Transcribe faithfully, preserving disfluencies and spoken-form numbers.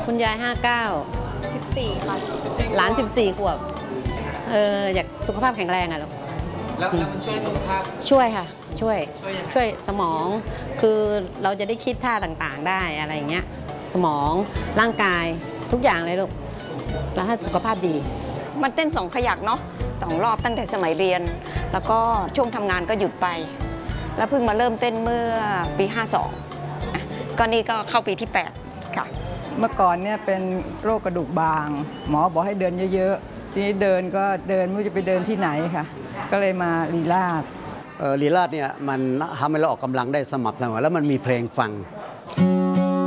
คุณยายห้าเก้าสิบสี่ค่ะหลานสิบสี่ขวบเอออยากสุขภาพแข็งแรงอะลูกแล้วแล้วมันช่วยสุขภาพช่วยค่ะช่วยช่วยยังไงช่วยสมองคือเราจะได้คิดท่าต่างๆได้อะไรอย่างเงี้ยสมองร่างกายทุกอย่างเลยลูกแล้วให้สุขภาพดีมันเต้นสองขยักเนาะสองรอบตั้งแต่สมัยเรียน แล้วก็ช่วงทำงานก็หยุดไป แล้วเพิ่งมาเริ่มเต้นเมื่อปีห้าสองอ่ะก็นี่ก็เข้าปีที่แปดค่ะเมื่อก่อนเนี่ยเป็นโรคกระดูกบาง หมอบอกให้เดินเยอะๆทีนี้เดินก็เดินไม่รู้จะไปเดินที่ไหนค่ะก็เลยมาลีลาศลีลาศเนี่ยมันทำให้เราออกกำลังได้สม่ำเสมอแล้วมันมีเพลงฟัง